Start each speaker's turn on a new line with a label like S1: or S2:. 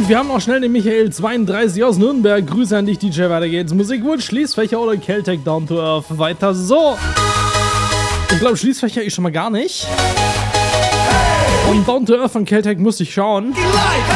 S1: Und wir haben noch schnell den Michael 32 aus Nürnberg. Grüße an dich, DJ. Weiter geht's. Musikwunsch, Schließfächer oder Caltech Down to Earth. Weiter so. Ich glaube, Schließfächer ich schon mal gar nicht. Und Down to Earth von Caltech musste ich schauen.